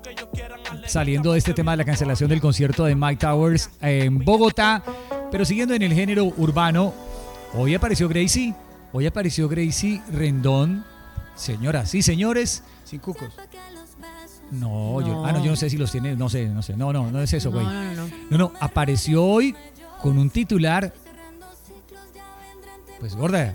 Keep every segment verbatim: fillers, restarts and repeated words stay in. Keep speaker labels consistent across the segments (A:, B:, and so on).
A: saliendo de este tema de la cancelación del concierto de Mike Towers en Bogotá, pero siguiendo en el género urbano, hoy apareció Gracie, hoy apareció Gracie Rendón, señoras y señores.
B: Sin cucos.
A: No,
C: No.
A: Yo, ah, no, yo no sé si los tiene, no sé, no sé, no, no, no es eso,
C: No,
A: güey.
C: no, no, no.
A: No, no, apareció hoy con un titular, pues gorda,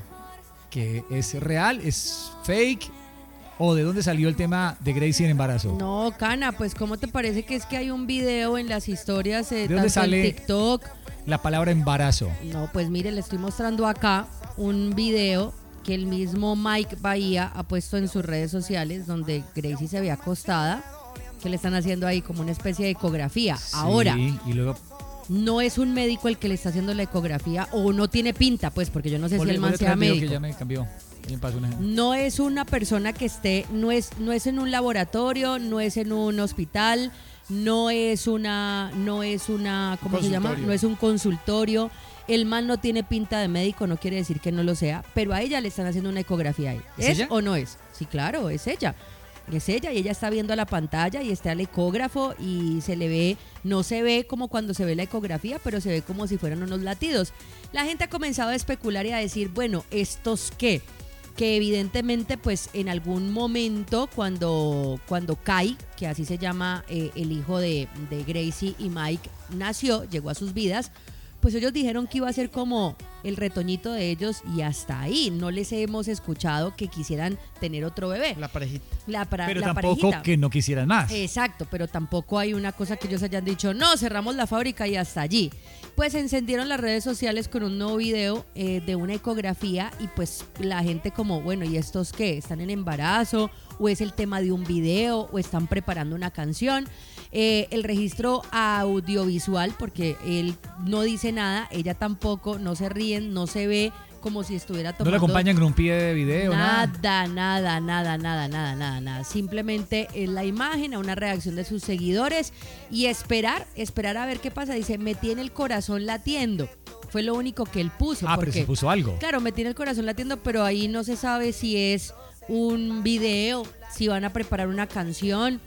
A: que es real, es fake, o de dónde salió el tema de Gracie en embarazo.
C: No, Cana, pues ¿cómo te parece que es que hay un video en las historias eh,
A: ¿De dónde
C: tanto en
A: sale
C: TikTok?
A: la palabra embarazo?
C: No, pues mire, le estoy mostrando acá un video que el mismo Mike Bahía ha puesto en sus redes sociales donde Gracie se ve acostada, que le están haciendo ahí como una especie de ecografía.
A: Sí,
C: Ahora,
A: y luego
C: no es un médico el que le está haciendo la ecografía o no tiene pinta, pues, porque yo no sé
A: ponle-
C: si el man
A: ponle
C: sea
A: atrás el video
C: médico.
A: que ya me cambió. Ya me pasó una-
C: No es una persona que esté, no es, no es en un laboratorio, no es en un hospital, no es una, no es una, ¿cómo se llama?
B: Consultorio.
C: No es un consultorio. El man no tiene pinta de médico, no quiere decir que no lo sea, pero a ella le están haciendo una ecografía ahí.
A: ¿Es
C: ¿Es,
A: ella?
C: o no es? Sí, claro, es ella. Es ella y ella está viendo a la pantalla y está el ecógrafo y se le ve, no se ve como cuando se ve la ecografía, pero se ve como si fueran unos latidos. La gente ha comenzado a especular y a decir, bueno, ¿estos qué? Que evidentemente pues en algún momento cuando, cuando Kai, que así se llama eh, el hijo de, de Gracie y Mike, nació, llegó a sus vidas, pues ellos dijeron que iba a ser como el retoñito de ellos y hasta ahí no les hemos escuchado que quisieran tener otro bebé.
B: La parejita.
C: La, para,
A: Pero
C: la
A: tampoco
C: parejita.
A: que no quisieran más.
C: Exacto, pero tampoco hay una cosa que ellos hayan dicho, no, cerramos la fábrica y hasta allí. Pues encendieron las redes sociales con un nuevo video eh, de una ecografía y pues la gente como, bueno, ¿y estos qué? ¿Están en embarazo? ¿O es el tema de un video? ¿O están preparando una canción? Eh, el registro audiovisual, porque él no dice nada, ella tampoco, no se ríen, no se ve como si estuviera
A: No
C: tomando...
A: le acompañan con un pie de video, nada.
C: Nada, nada, nada, nada, nada, nada, nada. Simplemente es la imagen, a una reacción de sus seguidores y esperar, esperar a ver qué pasa. Dice, me tiene el corazón latiendo. Fue lo único que él puso.
A: Ah, pero
C: porque,
A: se puso algo.
C: Claro, me tiene el corazón latiendo, pero ahí no se sabe si es un video, si van a preparar una canción.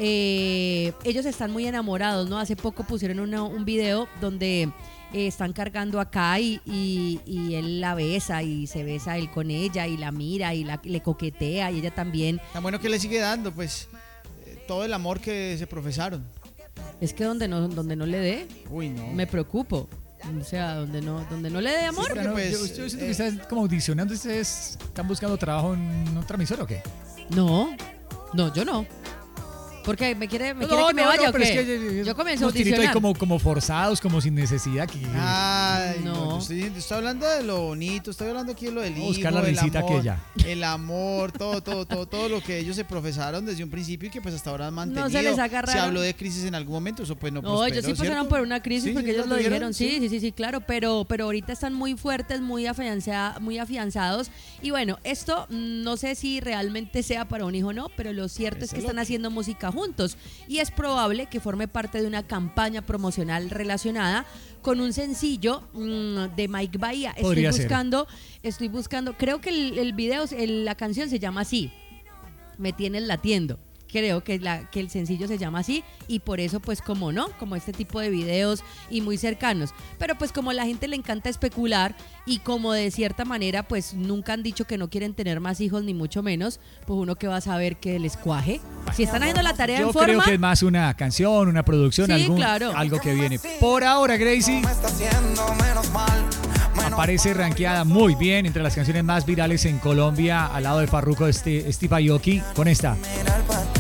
C: Eh, ellos están muy enamorados, ¿no? Hace poco pusieron una- un video donde eh, están cargando acá y, y, y él la besa y se besa él con ella y la mira y la, le coquetea y ella también.
B: Tan bueno que le sigue dando, pues, eh, todo el amor que se profesaron.
C: Es que donde no, donde no le dé,
B: Uy, no.
C: me preocupo. O sea, donde no, donde no le dé amor.
B: porque,
A: Pero no,
B: pues,
A: yo, yo siento
B: eh,
A: que están como audicionando. ¿Ustedes están buscando trabajo en otra emisora o qué?
C: No, no, yo no. Porque me quiere, me
A: No,
C: quiere que me
A: no,
C: vaya
A: no,
C: o
A: pero
C: qué.
A: es que, eh,
C: Yo comienzo a
A: unos tiritos ahí
C: audicionar.
A: como, como forzados, como sin necesidad. Que,
B: Ay, no.
C: No.
B: yo estoy, yo estoy hablando de lo bonito, estoy hablando aquí de lo del
A: Vamos a
B: hijo,
A: buscar la
B: el
A: risita
B: amor,
A: aquella.
B: el amor, todo, todo, todo, todo lo que ellos se profesaron desde un principio y que pues hasta ahora han mantenido.
C: No se les haga
B: Se
C: raro.
B: habló de crisis en algún momento, eso pues no
C: No,
B: prosperó,
C: ellos sí pasaron
B: ¿cierto?
C: por una crisis
B: Sí,
C: porque
B: sí,
C: ellos
B: lo
C: lo dijeron,
B: tuvieron,
C: sí,
B: sí.
C: sí, sí, sí, claro, pero, pero ahorita están muy fuertes, muy, afianza- muy afianzados. Y bueno, esto mm, no sé si realmente sea para un hijo o no, pero lo cierto es
B: Eso
C: que
B: es lo
C: están
B: que-
C: haciendo música juntos y es probable que forme parte de una campaña promocional relacionada con un sencillo mm, de Mike Bahía. Estoy
A: Podría ser.
C: buscando, estoy buscando, creo que el, el video, el- la canción se llama así, Me tienes latiendo. Creo que, la, que el sencillo se llama así y por eso pues como no, como este tipo de videos y muy cercanos. Pero pues como a la gente le encanta especular y como de cierta manera pues nunca han dicho que no quieren tener más hijos ni mucho menos, pues uno que va a saber que les cuaje. Si están haciendo la tarea
A: Yo
C: en forma...
A: creo que es más una canción, una producción,
C: Sí,
A: algún,
C: claro.
A: algo que viene. Por ahora, Gracie aparece rankeada muy bien entre las canciones más virales en Colombia, al lado de Farruko, este, Steve Aoki, con esta.
D: Mirar para atrás.